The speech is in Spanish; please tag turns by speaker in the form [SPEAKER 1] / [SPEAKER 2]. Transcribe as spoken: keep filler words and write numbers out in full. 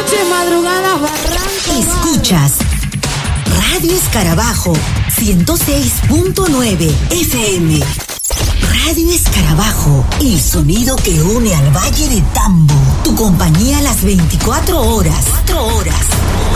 [SPEAKER 1] noche, madrugada, barranco.
[SPEAKER 2] Escuchas Radio Escarabajo, ciento seis punto nueve F M. Radio Escarabajo, el sonido que une al Valle de Tambo. Tu compañía a las veinticuatro horas. Cuatro horas.